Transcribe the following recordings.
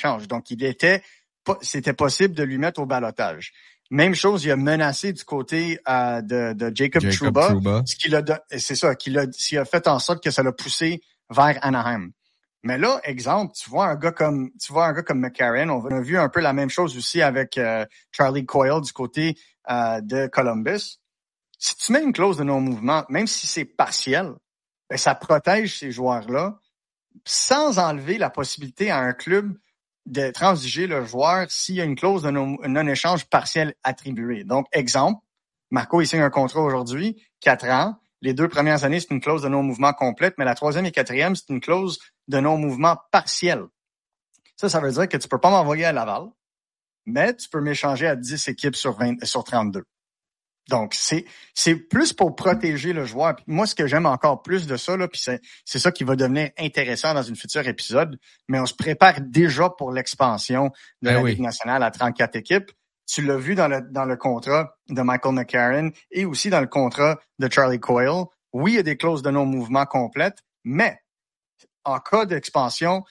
échange. Donc, c'était possible de lui mettre au ballottage. Même chose, il a menacé du côté de Jacob Trouba. Ce qui a fait en sorte que ça l'a poussé vers Anaheim. Mais là, exemple, tu vois un gars comme McCarron, on a vu un peu la même chose aussi avec Charlie Coyle du côté de Columbus. Si tu mets une clause de non-mouvement, même si c'est partiel, ben, ça protège ces joueurs-là sans enlever la possibilité à un club de transiger le joueur s'il y a une clause de non-échange partiel attribuée. Donc, exemple, Marco, il signe un contrat aujourd'hui, 4 ans. Les 2 premières années, c'est une clause de non-mouvement complète, mais la 3e et 4e, c'est une clause de non-mouvement partiel. Ça veut dire que tu peux pas m'envoyer à Laval, mais tu peux m'échanger à 10 équipes sur 32. Donc, c'est plus pour protéger le joueur. Puis moi, ce que j'aime encore plus de ça, là, puis c'est ça qui va devenir intéressant dans une future épisode, mais on se prépare déjà pour l'expansion de la Ligue nationale à 34 équipes. Tu l'as vu dans le contrat de Michael McCarron et aussi dans le contrat de Charlie Coyle. Oui, il y a des clauses de non-mouvement complètes, mais en cas d'expansion,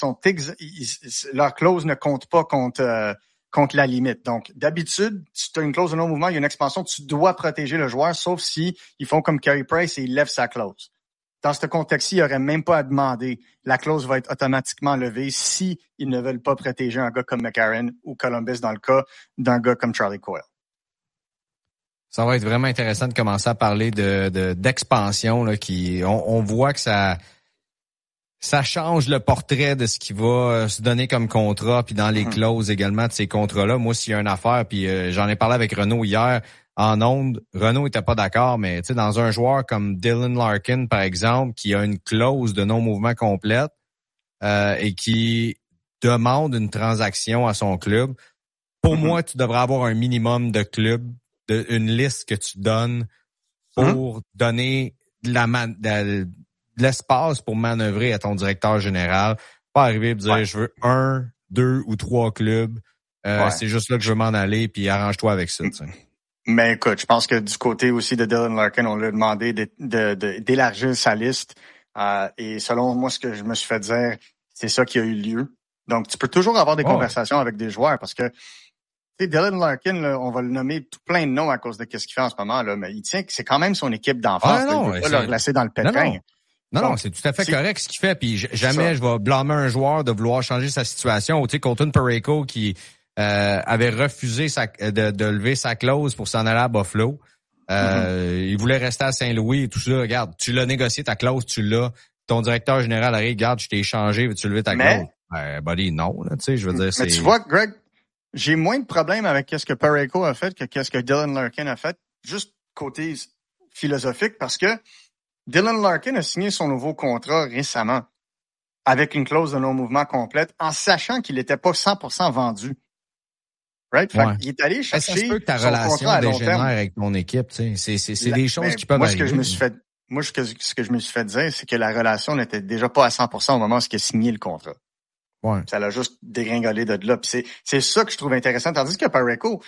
leurs clauses ne comptent pas contre la limite. Donc, d'habitude, si tu as une clause de non-mouvement, il y a une expansion, tu dois protéger le joueur, sauf si ils font comme Carey Price et ils lèvent sa clause. Dans ce contexte-ci, il n'y aurait même pas à demander. La clause va être automatiquement levée si ils ne veulent pas protéger un gars comme McCarron ou Columbus dans le cas d'un gars comme Charlie Coyle. Ça va être vraiment intéressant de commencer à parler d'expansion là, on voit que ça change le portrait de ce qui va se donner comme contrat, puis dans les clauses également de ces contrats-là. Moi, s'il y a une affaire, puis j'en ai parlé avec Renaud hier en ondes, Renaud était pas d'accord, mais tu sais, dans un joueur comme Dylan Larkin, par exemple, qui a une clause de non-mouvement complète et qui demande une transaction à son club, pour moi, tu devrais avoir un minimum de clubs, une liste que tu donnes pour donner de l'espace pour manœuvrer à ton directeur général. Pas arriver et dire je veux 1, 2 ou 3 clubs. C'est juste là que je veux m'en aller, puis arrange-toi avec ça. T'sais. Mais écoute, je pense que du côté aussi de Dylan Larkin, on lui a demandé d'élargir sa liste. Et selon moi, ce que je me suis fait dire, c'est ça qui a eu lieu. Donc, tu peux toujours avoir des conversations avec des joueurs parce que Dylan Larkin, là, on va le nommer tout plein de noms à cause de ce qu'il fait en ce moment, là, mais il tient que c'est quand même son équipe d'enfance. Il ne peut pas le laisser dans le pétrin. Non, c'est tout à fait correct ce qu'il fait. Puis jamais je vais blâmer un joueur de vouloir changer sa situation. Tu sais, Colton Parayko qui avait refusé de lever sa clause pour s'en aller à Buffalo. Il voulait rester à Saint-Louis et tout ça. Regarde, tu l'as négocié ta clause, tu l'as. Ton directeur général arrive, regarde, je t'ai échangé, veux-tu lever ta clause? Buddy, non, là, tu sais, je veux dire, mais tu vois, Greg, j'ai moins de problèmes avec ce que Parayko a fait que ce que Dylan Larkin a fait, juste côté philosophique, parce que Dylan Larkin a signé son nouveau contrat récemment avec une clause de non-mouvement complète en sachant qu'il n'était pas 100% vendu. Right? Fait il est allé chercher ça se peut que ta son relation contrat à long terme. avec ton équipe, tu sais, c'est des choses qui peuvent arriver. Ce que je me suis fait dire, c'est que la relation n'était déjà pas à 100% au moment où il a signé le contrat. Ouais. Ça l'a juste dégringolé de là. Puis c'est ça que je trouve intéressant. Tandis que Parayko,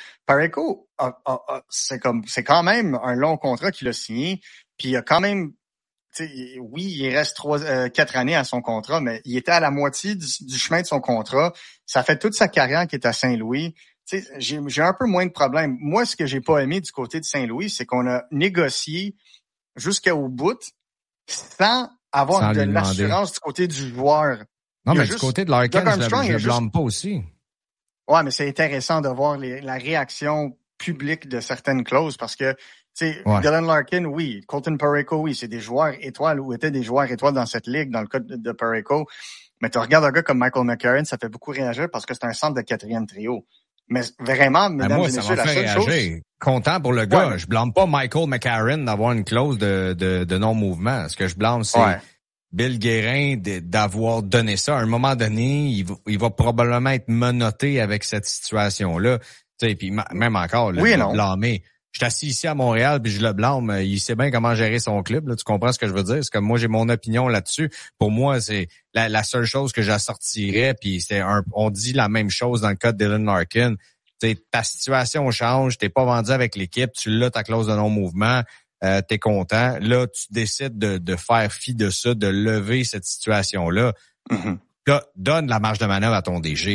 c'est quand même un long contrat qu'il a signé. Puis il a quand même, oui, il reste 4 années à son contrat, mais il était à la moitié du chemin de son contrat. Ça fait toute sa carrière qu'il est à Saint-Louis. J'ai un peu moins de problèmes. Moi, ce que j'ai pas aimé du côté de Saint-Louis, c'est qu'on a négocié jusqu'au bout sans avoir de l'assurance du côté du joueur. Non, mais du côté de Larkin, je le blâme pas aussi. Ouais, mais c'est intéressant de voir la réaction publique de certaines clauses parce que, Dylan Larkin, oui. Colton Parayko, oui. C'est des joueurs étoiles ou étaient des joueurs étoiles dans cette ligue, dans le cas de Parayko. Mais tu regardes un gars comme Michael McCarron, ça fait beaucoup réagir parce que c'est un centre de 4e trio. Mais vraiment, mesdames et messieurs, la seule chose... Content pour le gars. Je blâme pas Michael McCarron d'avoir une clause de non-mouvement. Ce que je blâme, c'est Bill Guérin d'avoir donné ça. À un moment donné, il va probablement être menotté avec cette situation-là. Tu sais, puis même encore, le blâmer. Je suis assis ici à Montréal, puis je le blâme. Il sait bien comment gérer son club. Là. Tu comprends ce que je veux dire? C'est comme moi, j'ai mon opinion là-dessus. Pour moi, c'est la seule chose que j'assortirais. Puis on dit la même chose dans le cas de Dylan Larkin. T'sais, ta situation change, t'es pas vendu avec l'équipe, tu l'as ta clause de non-mouvement, t'es content. Là, tu décides de faire fi de ça, de lever cette situation-là. Donne la marge de manœuvre à ton DG.